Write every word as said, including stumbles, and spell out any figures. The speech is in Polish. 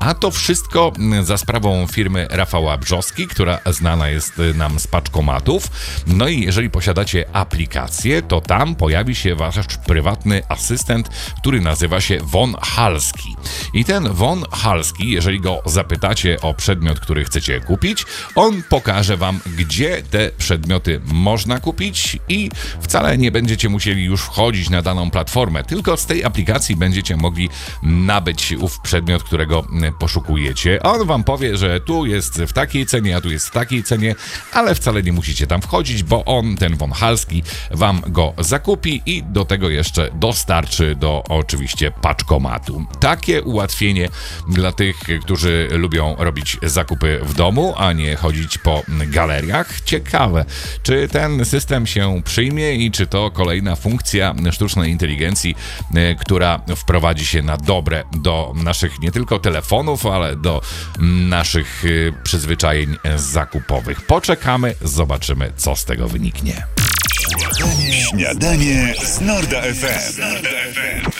A to wszystko za sprawą firmy Rafała Brzoski, która znana jest nam z paczkomatów. No i jeżeli posiadacie aplikację, to tam pojawi się wasz prywatny asystent, który nazywa się Von Halski. I ten Von Halski, jeżeli go zapytacie o przedmiot, który chcecie kupić, on pokaże wam, gdzie te przedmioty można kupić i wcale nie będziecie musieli już wchodzić na daną platformę, tylko z tej aplikacji będziecie mogli nabyć ów przedmiot, którego poszukujecie. On wam powie, że tu jest w takiej cenie, a tu jest w takiej cenie, ale wcale nie musicie tam wchodzić, bo on, ten Von Halski, wam go zakupi i do tego jeszcze dostarczy do oczywiście paczkomatu. Takie ułatwienie dla tych, którzy lubią robić zakupy w domu, a nie chodzić po galeriach. Ciekawe, czy ten system się przyjmie i czy to kolejna funkcja sztucznej inteligencji, która wprowadzi się na dobre do naszych nie tylko telefonów, ale do naszych przyzwyczajeń zakupowych. Poczekamy, zobaczymy, co z tego wyniknie. Śniadanie z Norda F M.